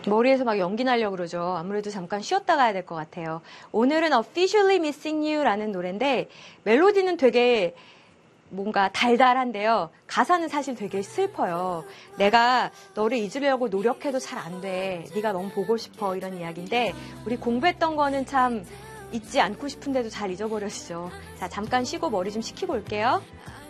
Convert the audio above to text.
머리에서 막 연기 나려고 그러죠. 아무래도 잠깐 쉬었다 가야 될 것 같아요. 오늘은 Officially Missing You라는 노래인데 멜로디는 되게 뭔가 달달한데요. 가사는 사실 되게 슬퍼요. 내가 너를 잊으려고 노력해도 잘 안 돼. 네가 너무 보고 싶어. 이런 이야기인데 우리 공부했던 거는 참 잊지 않고 싶은데도 잘 잊어버렸죠. 자, 잠깐 쉬고 머리 좀 식히고 올게요.